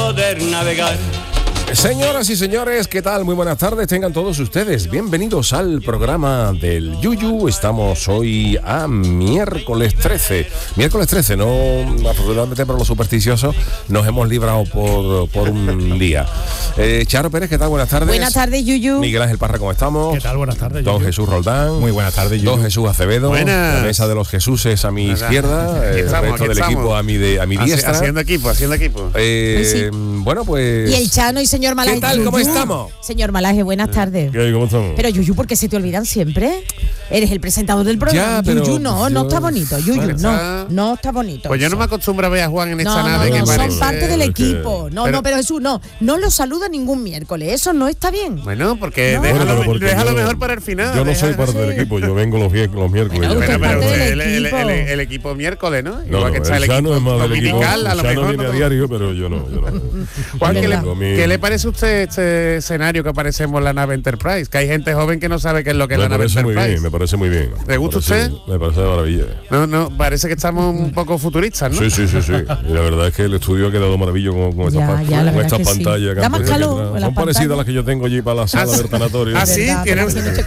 poder navegar. Señoras y señores, ¿qué tal? Muy buenas tardes, tengan todos ustedes. Bienvenidos al programa del Yuyu. Estamos hoy a miércoles 13. Miércoles 13, no, afortunadamente para los supersticiosos nos hemos librado por un día. Charo Pérez, ¿qué tal? Buenas tardes. Buenas tardes, Yuyu. Miguel Ángel Parra, ¿cómo estamos? ¿Qué tal? Buenas tardes, Don Yuyu. Jesús Roldán. Muy buenas tardes, Yuyu. Don Jesús Acevedo. Buenas. La mesa de los Jesuses a mi izquierda. El resto del equipo a mi diestra. Haciendo equipo. Sí. Bueno, pues... Y el Chano y señor Malaje. ¿Qué tal? Yuyu. ¿Cómo estamos? Señor Malaje, buenas tardes. ¿Qué hay? ¿Cómo estamos? Pero Yuyu, ¿por qué se te olvidan siempre? Eres el presentador del programa. Ya, pero Yuyu, no está bonito. Yuyu, Bueno, no está bonito. Pues yo no me acostumbro a ver a Juan en esta No, nave que son parece. parte del equipo. Pero- Pero Jesús, no lo saluda ningún miércoles. Eso no está bien. Bueno, porque No. déjalo mejor para el final. Yo no soy déjalo. parte del equipo, yo vengo los miércoles. Bueno, Bueno, Usted pero parte usted, del equipo. el equipo miércoles, ¿no? No, que está el Chano es más del equipo. dominical, a lo Chano mejor. viene a ¿no? diario, pero yo no. Juan, Es verdad. ¿qué le parece a usted este escenario que aparecemos en la nave Enterprise? Que hay gente joven que no sabe qué es lo que es Me la nave parece muy Enterprise. bien, me parece muy bien. ¿Le gusta usted? Me parece de maravilla. No, parece que estamos un poco futuristas, ¿no? Sí. Y la verdad es que el estudio ha quedado maravilloso con Ya, la verdad estas que sí. pantallas. que Da han más puesto aquí calor atrás. en las Son parecidas a pantallas. las que yo tengo allí para la sala del tanatorio. Ah, sí, ¿Verdad? tiene Pero usted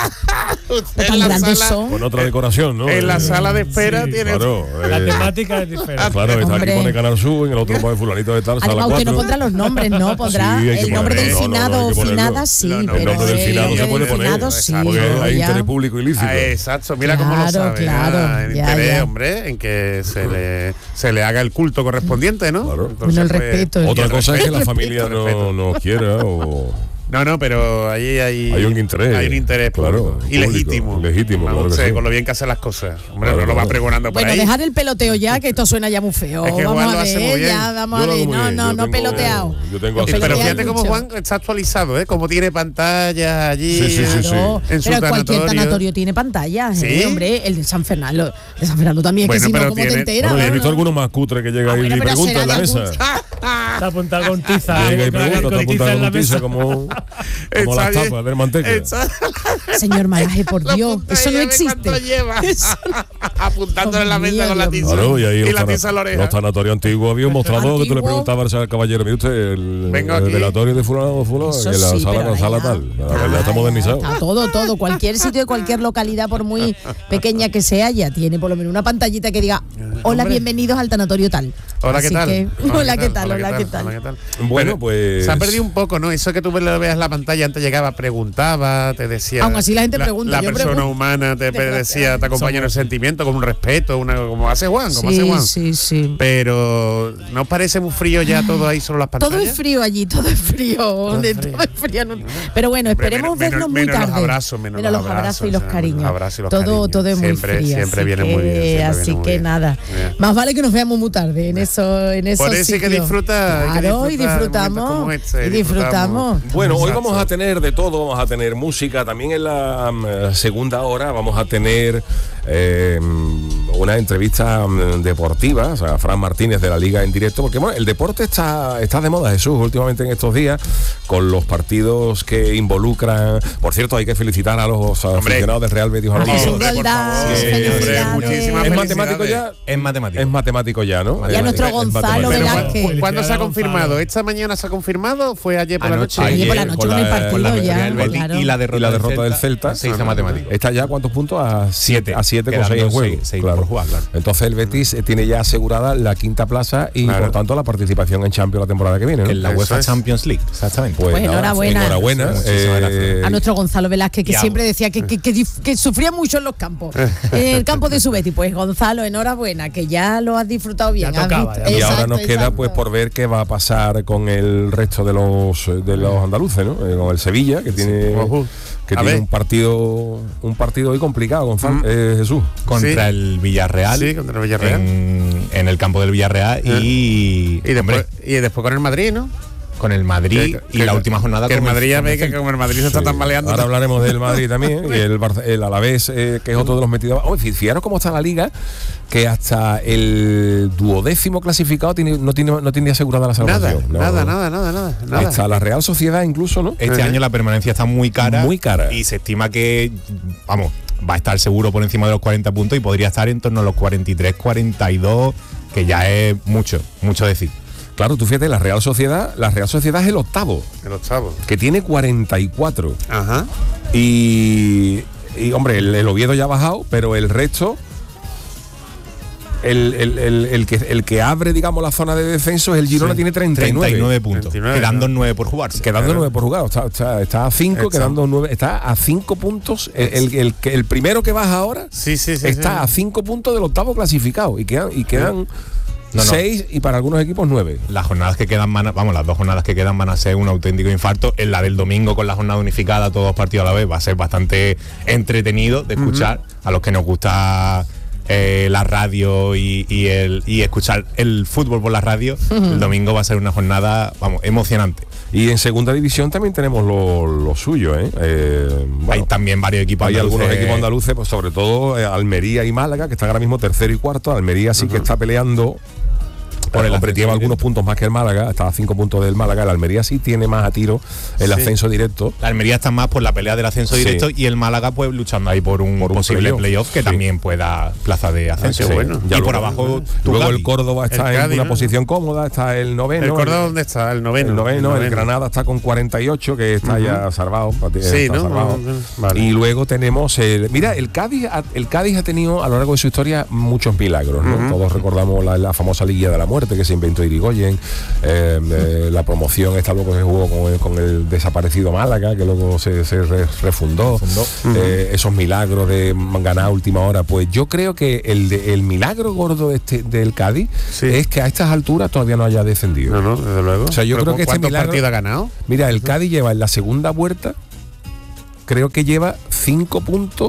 tan en la grandes sala, son. Con otra decoración, ¿no? en la sala de espera Sí, tiene. Claro. La temática es diferente. Claro, está aquí Hombre. pone Canal Sur, en el otro pone fulanito de tal, sala Además, usted 4. no pondrá los nombres, ¿no? Pondrá Sí, hay que el nombre ponerlo. del No, finado hay o que ponerlo. finada, sí. No, pero El nombre del finado se puede poner. finado, sí, Porque hay ya. interés público ilícito. Exacto, mira cómo lo Claro, sabe. claro, El ya, interés, ya. hombre, en que se le haga el culto correspondiente, ¿no? Claro. Bueno, el pues, respeto. Otra el cosa es que la respeto, familia el respeto. no quiera o... No, pero ahí hay un interés. Hay un interés Claro, público. Y público, legítimo, Vamos, claro que sí. con lo bien que hacen las cosas. Hombre, Claro, no lo va claro. pregonando por Bueno, ahí. dejar el peloteo ya, que esto suena ya muy feo. Es que Juan Vamos lo a hace muy ver, bien. ya, vamos Yo a lo ver. hago muy bien, No, yo tengo- peloteado. yo tengo No así. Pero peloteado fíjate cómo mucho. Juan está actualizado, ¿eh? Como tiene pantallas allí. Sí. Claro, En su pero cualquier tanatorio. tanatorio tiene pantallas, ¿Sí? hombre. El de San Fernando, también, Bueno, que si no, pero ¿cómo te tiene- enteras? Bueno, he no? visto algunos más cutres que llega ahí bueno, y pero pregunta será en la de mesa. Está apuntado con tiza. Llega y con pregunta, está apuntado en la con tiza mesa. como Está las bien. tapas del manteca. Señor Malaje, por Dios, eso no existe. ¿Cuánto lleva? Eso Apuntándole en la Dios mesa mío, con la Dios tiza. Claro, y ahí la tiza en la oreja. los tanatorios antiguos había un mostrador que tú le Antiguo. preguntabas al caballero, mire usted, el Vengo aquí. velatorio de fulano o fulano, Eso en la sí, sala, pero la sala ya tal. La verdad está modernizado. Está todo. Cualquier sitio de cualquier localidad, por muy pequeña que sea, ya tiene por lo menos una pantallita que diga: hola, Hombre. bienvenidos al tanatorio tal. Hola, ¿qué Así tal? que, hola, ¿qué tal? Hola, ¿qué tal? Bueno, Pero pues... se ha perdido un poco, ¿no? Eso que tú le veas la pantalla, antes llegaba, preguntaba, te decía. Aún así la gente pregunta, La yo persona pregunto. humana te decía, te acompaña en el sentimiento, con un respeto, como hace Juan, Sí. Pero ¿no os parece muy frío ya todo ahí sobre las pantallas? Todo es frío allí, todo es frío. Todo es frío. Pero bueno, Hombre, esperemos menos- vernos muy menos tarde. los abrazos, menos los abrazos y abrazos, los o sea, cariños. los abrazos y los todo cariños. es muy Siempre- frío. siempre así viene que- muy bien, siempre así viene muy que bien. nada. Bien. Más vale que nos veamos muy tarde en eso. Por eso hay que disfrutar. Claro, y de momentos disfrutamos. como este, Y disfrutamos. Bueno, hoy Exacto. vamos a tener de todo, vamos a tener música, también en la segunda hora vamos a tener una entrevista deportiva, o sea, Fran Martínez de la Liga en directo, porque bueno, el deporte está de moda, Jesús, últimamente en estos días, con los partidos que involucran, por cierto, hay que felicitar a los aficionados del Real Betis Balompié. Jesús Hombre, por Roldán, favor. Sí, felicidades. hombre, muchísimas ¿Es felicidades. matemático ya? Es matemático. Es matemático ya, ¿no? Y a nuestro Gonzalo Pero, Velázquez. ¿cuándo se ha Gonzalo. confirmado? ¿Esta mañana se ha confirmado o fue ayer por la noche? Anoche. Ayer por la noche con con el la- partido Con la ya. victoria del Betis claro. y la derrota, del Celta. se hizo matemático. ¿Está ya cuántos puntos? A 7 con Quedando 6 en juego. seis por jugar, claro. Entonces el Betis tiene ya asegurada la quinta plaza y Claro. por tanto la participación en Champions la temporada que viene, ¿no? En la Eso UEFA es. Champions League, exactamente. Pues nada, enhorabuena. enhorabuena. Muchísimas gracias. A nuestro Gonzalo Velázquez, que Y a- siempre decía que sufría mucho en los campos, en el campo de su Betis. Pues Gonzalo, enhorabuena, que ya lo has disfrutado bien. Ya ¿has tocaba, visto? ya. Y ahora Exacto, nos queda exacto. pues por ver qué va a pasar con el resto de los andaluces, ¿no? Con el Sevilla, que tiene Ojo. A ver. un partido hoy complicado, Gonzalo, Jesús. Contra Sí. el Villarreal. Sí, contra el Villarreal. En el campo del Villarreal y después con el Madrid, ¿no? con el Madrid y la última jornada que el con Madrid ya con ve el que Celta. como el Madrid se está tambaleando. Ahora hablaremos del Madrid también y el Alavés, que es otro de los metidos. Fijaros cómo está la liga, que hasta el 12º clasificado no tiene asegurada la salvación. Nada. Hasta la Real Sociedad incluso, ¿no? Este año la permanencia está muy cara. Muy cara. Y se estima que, vamos, va a estar seguro por encima de los 40 puntos y podría estar en torno a los 43, 42, que ya es mucho decir. Claro, tú fíjate, la Real Sociedad es el octavo, que tiene 44. Ajá. Y hombre, el Oviedo ya ha bajado, pero el resto, el que abre, digamos, la zona de descenso es el Girona, tiene 39 puntos, 39, quedando ¿no? 9 por jugarse. Quedando 9 por jugar, está a 5, quedando 9, está a 5 puntos. El primero que baja ahora está a 5 puntos del octavo clasificado y quedan 6 y para algunos equipos 9. Las jornadas que quedan las 2 jornadas que quedan van a ser un auténtico infarto. En la del domingo, con la jornada unificada, todos partidos a la vez, va a ser bastante entretenido de escuchar a los que nos gusta la radio y escuchar el fútbol por la radio. El domingo va a ser una jornada, emocionante. Y en segunda división también tenemos lo suyo, hay también varios equipos andaluces. Hay algunos equipos andaluces, pues sobre todo Almería y Málaga, que están ahora mismo tercero y cuarto. Almería sí que está peleando. El hombre lleva algunos puntos más que el Málaga, está a 5 puntos del Málaga. El Almería sí tiene más a tiro el ascenso directo. La Almería está más por la pelea del ascenso directo y el Málaga pues luchando ahí por un posible playoff que también pueda plaza de ascenso. Bueno. Y por abajo luego el Córdoba está en una posición cómoda, está el noveno. ¿El Córdoba dónde está? El noveno. El Granada está con 48, que está ya salvado. Sí, ¿no? Salvado. Vale. Y luego tenemos mira, el Cádiz ha tenido a lo largo de su historia muchos milagros, ¿no? Todos recordamos la famosa Liguilla de la Muerte que se inventó Irigoyen, la promoción esta luego se jugó con el desaparecido Málaga, que luego se refundó. Esos milagros de ganar a última hora. Pues yo creo que el milagro gordo del Cádiz es que a estas alturas todavía no haya descendido. No, desde luego. O sea, yo creo que ¿cuántos partidos ha ganado? Mira, el Cádiz lleva en la segunda vuelta, creo que lleva 5 puntos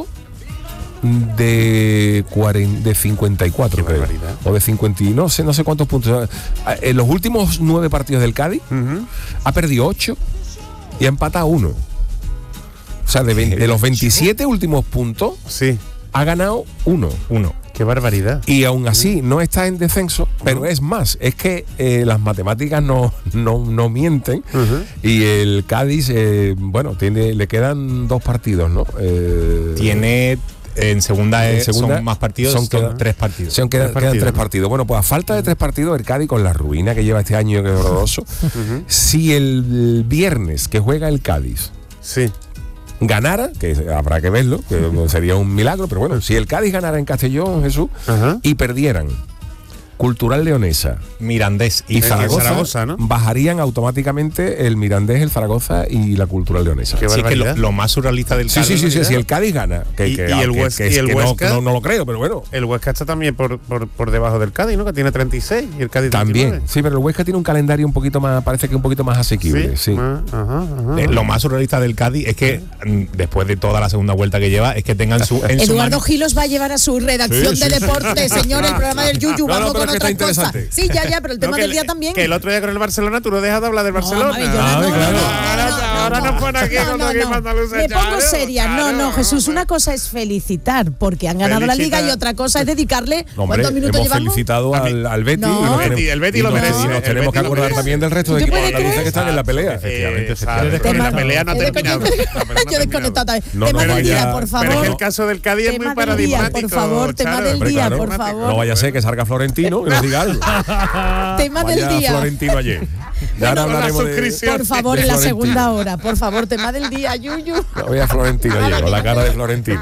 de 54, creo. O de 50, no sé cuántos puntos. En los últimos 9 partidos del Cádiz ha perdido 8 y ha empatado 1. O sea, de los 27 últimos puntos ha ganado 1. Qué barbaridad. Y aún así no está en descenso, pero es más, es que las matemáticas no mienten. Y el Cádiz, le quedan 2 partidos, ¿no? Tiene... En segunda son más partidos, son 3 partidos. Quedan 3 partidos. Bueno, pues a falta de 3 partidos, el Cádiz, con la ruina que lleva este año, que es horroroso, si el viernes que juega el Cádiz ganara, que habrá que verlo, que sería un milagro, pero bueno, si el Cádiz ganara en Castellón, Jesús, y perdieran Cultural Leonesa, Mirandés y Zaragoza, ¿no? Bajarían automáticamente el Mirandés, el Zaragoza y la Cultural Leonesa. Sí, que lo más surrealista del Cádiz. Sí, si el Cádiz gana. Y el Huesca, no lo creo, pero bueno. El Huesca está también por debajo del Cádiz, ¿no? Que tiene 36 y el Cádiz también. 39. Sí, pero el Huesca tiene un calendario un poquito más, parece que un poquito más asequible. Sí. Lo más surrealista del Cádiz es que después de toda la segunda vuelta que lleva, es que tengan Eduardo Gilos va a llevar a su redacción de deporte, señor, el programa del Yuyu. Vamos con otra cosa. Sí, ya, pero el tema del día también. Que el otro día con el Barcelona tú no dejas de hablar del Barcelona. Ahora nos pone aquí con los equipos andaluces. Me pongo seria. No, Jesús, una cosa es felicitar porque han ganado la Liga y otra cosa es dedicarle. ¿Cuántos minutos hemos llevamos? felicitado al Betis. El Betis lo merece. Y nos tenemos que acordar también del resto de equipos andaluces que están en la pelea. Efectivamente. La pelea no ha terminado. Yo desconectado también. Tema del día, por favor. Pero es que el caso del Cádiz es muy paradigmático. Por favor, tema del día, por favor. No vaya a ser que salga Florentino y nos diga algo. Tema del día. Florentino ayer. Ahora hablaremos por favor, en la segunda hora. Por favor, tema del día, Yuyu. Voy a Florentino ayer, con la cara de Florentino.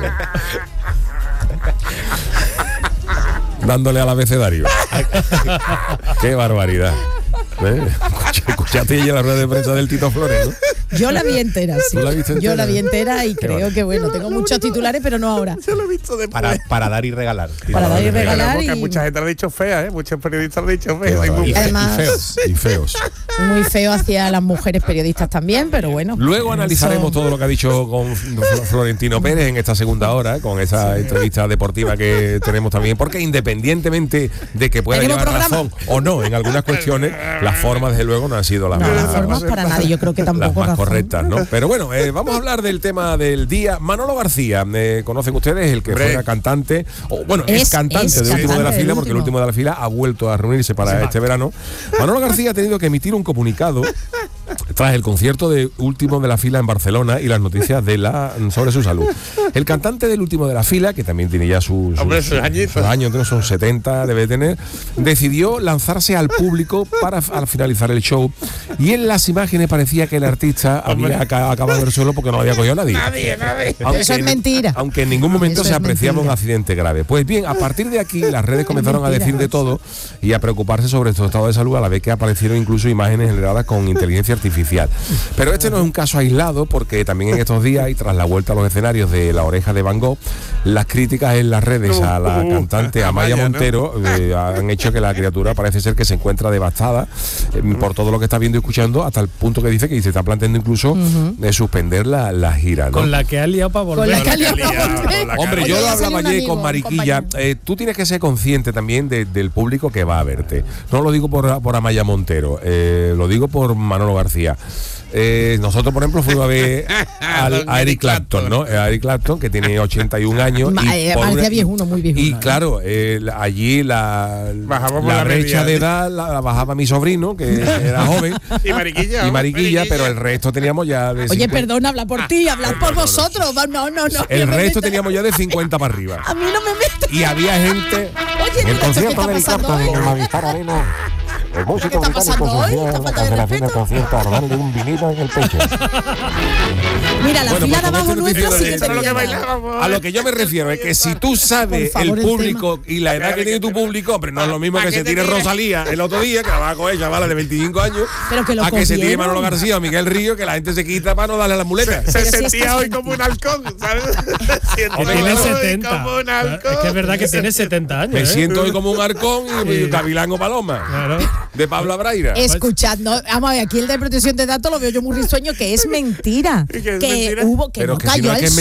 Dándole al abecedario. Qué barbaridad. Escuchaste ayer la rueda de prensa del Tito Flores, ¿no? Yo la vi entera, sí. ¿Tú la viste entera? Yo la vi entera y creo que, bueno, tengo muchos titulares, pero no ahora. Yo lo he visto después. Para dar y regalar. Para dar y regalar. Porque mucha gente lo ha dicho fea, Muchos periodistas lo han dicho fea. Además, y feos. Muy feo hacia las mujeres periodistas también, pero bueno. Luego analizaremos todo lo que ha dicho con Florentino Pérez en esta segunda hora, con esa entrevista deportiva que tenemos también, porque independientemente de que pueda llevar razón o no en algunas cuestiones, las formas, desde luego, no han sido las formas para nadie, yo creo que tampoco las más correctas, ¿no? Pero bueno, vamos a hablar del tema del día. Manolo García, conocen ustedes, el que fuera cantante, es cantante del último de la fila, porque el último de la fila ha vuelto a reunirse para este verano. Manolo García ha tenido que emitir un comunicado tras el concierto de Último de la Fila en Barcelona y las noticias sobre su salud. El cantante del Último de la Fila, que también tiene ya sus años, creo son 70, debe tener, decidió lanzarse al público al finalizar el show, y en las imágenes parecía que el artista había acabado del suelo porque no había cogido a nadie. Aunque, eso es mentira. Aunque en ningún momento se apreciaba un accidente grave. Pues bien, a partir de aquí las redes comenzaron a decir de todo y a preocuparse sobre su estado de salud, a la vez que aparecieron incluso imágenes generadas con inteligencia artificial. Pero este no es un caso aislado, porque también en estos días y tras la vuelta a los escenarios de La Oreja de Van Gogh, las críticas en las redes a la cantante Amaya Montero han hecho que la criatura parece ser que se encuentra devastada por todo lo que está viendo y escuchando, hasta el punto que dice que se está planteando incluso suspender la gira, ¿no? Con la que ha liado para volver. Hombre, yo lo hablaba ayer con Mariquilla. Tú tienes que ser consciente también del público que va a verte. No lo digo por Amaya Montero, lo digo por Manolo García. Nosotros, por ejemplo, fuimos a ver a Eric Clapton, ¿no? A Eric Clapton, que tiene 81 años. Muy viejuno. Y claro, allí la brecha de edad la bajaba mi sobrino, que era joven. Y Mariquilla, pero el resto teníamos ya de 50. Oye, perdón, habla por ti, habla por vosotros. No. El resto teníamos ya de 50 para arriba. A mí no me metas. Y había gente. Oye, en el concierto de Eric Clapton en hoy? el Movistar Arena. El músico ¿Qué está británico pasando hoy? sufrió ¿Qué la falta de cancelación del respeto? concierto al darle un vinilo en el pecho. Mira, la fila de abajo nuestra sí que A lo que yo me refiero es que si tú sabes Por favor, el el público y la edad que tiene tu público, hombre, no es lo mismo que se tire Rosalía el otro día, que la va a coger chavala de 25 años, Pero que lo a que se tire cogieron. Manolo García o Miguel Río, que la gente se quita para no darle las muletas. Se Pero si sentía esta hoy gente- como un halcón, ¿sabes? Que tiene 70. Es que es verdad que tiene 70 años. Me siento hoy como un arcón y Gavilán Paloma, Claro. de Pablo Abraira. Escuchad, no, vamos a ver, aquí el de protección de datos lo veo yo muy risueño, que es mentira. ¿Y que es que mentira? hubo, que Pero no que si cayó no es al que es